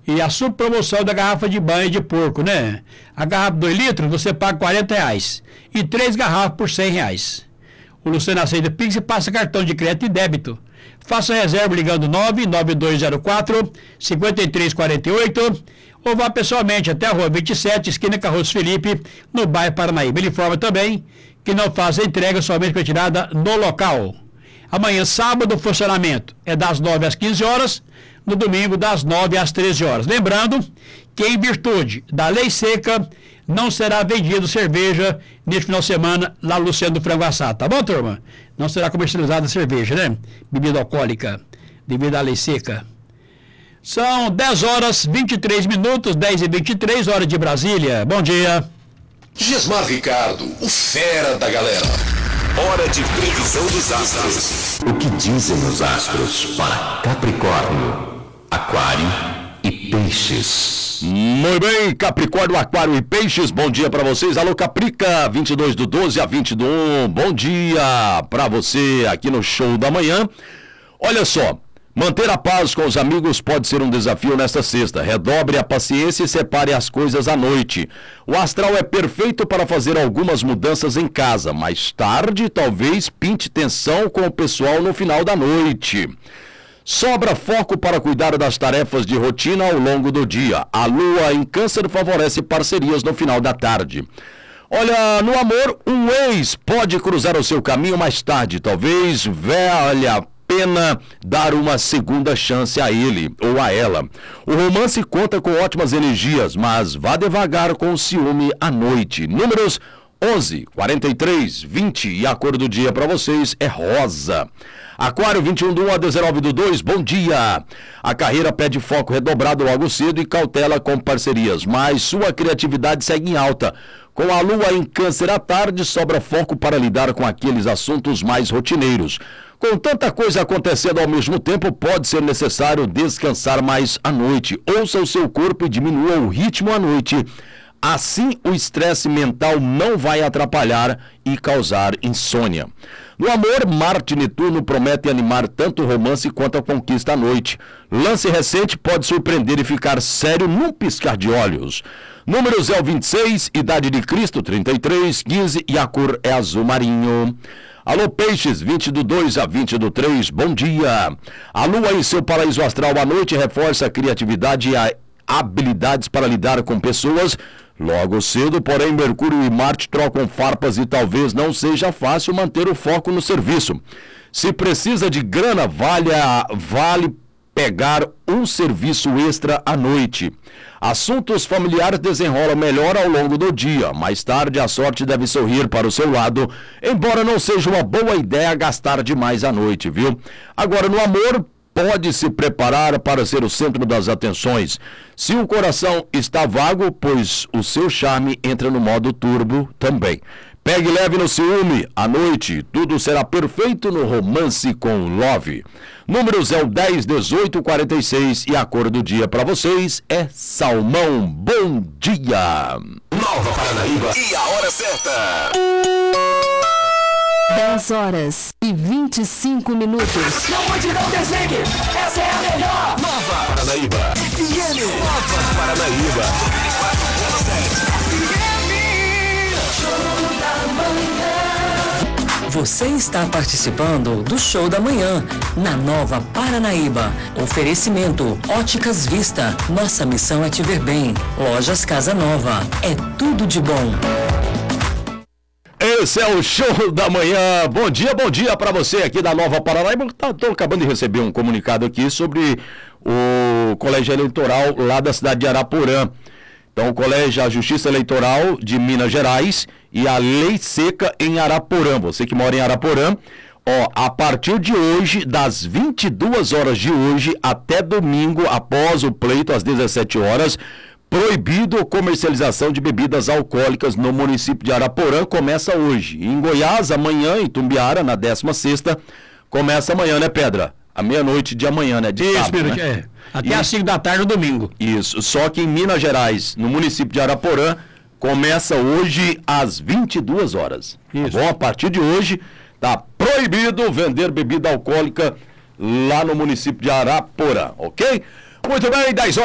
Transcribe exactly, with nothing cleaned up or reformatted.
E a super promoção da garrafa de banho de porco, né? A garrafa de dois litros você paga quarenta reais. E três garrafas por cem reais. O Luciano aceita Pix e passa cartão de crédito e débito. Faça reserva ligando nove nove dois zero quatro, cinco três quatro oito ou vá pessoalmente até a rua vinte e sete, esquina Carroço Felipe, no bairro Paranaíba. Ele informa também que não faz a entrega somente com retirada no local. Amanhã, sábado, o funcionamento é das nove às quinze horas, no domingo, das nove às treze horas. Lembrando que, em virtude da lei seca, não será vendido cerveja neste final de semana lá no Luciano do Frango Assado. Tá bom, turma? Não será comercializada cerveja, né? Bebida alcoólica, devido à lei seca. São dez horas e vinte e três minutos, dez e vinte e três, hora de Brasília. Bom dia. Gismar Ricardo, o fera da galera. Hora de previsão dos astros. O que dizem os astros para Capricórnio, Aquário e Peixes? Muito bem, Capricórnio, Aquário e Peixes, bom dia para vocês. Alô, Caprica, vinte e dois do doze a vinte do um, bom dia para você aqui no Show da Manhã. Olha só, manter a paz com os amigos pode ser um desafio nesta sexta. Redobre a paciência e separe as coisas à noite. O astral é perfeito para fazer algumas mudanças em casa. Mais tarde, talvez pinte tensão com o pessoal no final da noite. Sobra foco para cuidar das tarefas de rotina ao longo do dia. A lua em Câncer favorece parcerias no final da tarde. Olha, no amor, um ex pode cruzar o seu caminho mais tarde. Talvez valha a pena dar uma segunda chance a ele ou a ela. O romance conta com ótimas energias, mas vá devagar com o ciúme à noite. Números onze, quarenta e três, vinte e a cor do dia para vocês é rosa. Aquário, vinte e um do um a dezenove do dois, bom dia. A carreira pede foco redobrado logo cedo e cautela com parcerias, mas sua criatividade segue em alta. Com a lua em Câncer à tarde, sobra foco para lidar com aqueles assuntos mais rotineiros. Com tanta coisa acontecendo ao mesmo tempo, pode ser necessário descansar mais à noite. Ouça o seu corpo e diminua o ritmo à noite. Assim, o estresse mental não vai atrapalhar e causar insônia. No amor, Marte e Netuno prometem animar tanto o romance quanto a conquista à noite. Lance recente pode surpreender e ficar sério num piscar de olhos. Números é o vinte e seis, idade de Cristo, trinta e três, quinze e a cor é azul marinho. Alô, Peixes, vinte do dois a vinte do três, bom dia. A lua em seu paraíso astral à noite reforça a criatividade e a habilidades para lidar com pessoas. Logo cedo, porém, Mercúrio e Marte trocam farpas e talvez não seja fácil manter o foco no serviço. Se precisa de grana, vale, a, vale pegar um serviço extra à noite. Assuntos familiares desenrolam melhor ao longo do dia. Mais tarde, a sorte deve sorrir para o seu lado, embora não seja uma boa ideia gastar demais à noite, viu? Agora, no amor, pode se preparar para ser o centro das atenções. Se o coração está vago, pois o seu charme entra no modo turbo também. Pegue leve no ciúme, à noite, tudo será perfeito no romance com Love. Números é o dez, dezoito, quarenta e seis e a cor do dia para vocês é salmão. Bom dia! Nova Paranaíba e a hora certa. dez horas e vinte e cinco minutos. Não mude, não desligue. Essa é a melhor. Nova Paranaíba. F M. Nova Paranaíba. Você está participando do Show da Manhã, na Nova Paranaíba. Oferecimento Óticas Vista. Nossa missão é te ver bem. Lojas Casa Nova. É tudo de bom. Esse é o Show da Manhã. Bom dia, bom dia para você aqui da Nova Paranaíba. Estou acabando de receber um comunicado aqui sobre o Colégio Eleitoral lá da cidade de Araporã. Então, o Colégio, a Justiça Eleitoral de Minas Gerais e a Lei Seca em Araporã. Você que mora em Araporã, ó, a partir de hoje, das vinte e duas horas de hoje até domingo, após o pleito, às dezessete horas, proibido comercialização de bebidas alcoólicas no município de Araporã. Começa hoje. Em Goiás, amanhã, em Tumbiara, na décima sexta, começa amanhã, né, Pedra? À meia-noite de amanhã, né? De Isso, sábado, Pedro, né? é. Até às cinco da tarde no domingo. Isso. Só que em Minas Gerais, no município de Araporã, começa hoje às vinte e duas horas. Isso. Tá bom? A partir de hoje, tá proibido vender bebida alcoólica lá no município de Araporã, ok? Muito bem, dez horas.